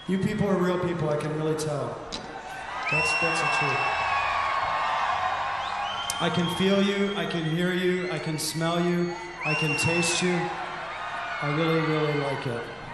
You people are real people, I can really tell. That's the truth. I can feel you, I can hear you, I can smell you, I can taste you. I really, really like it.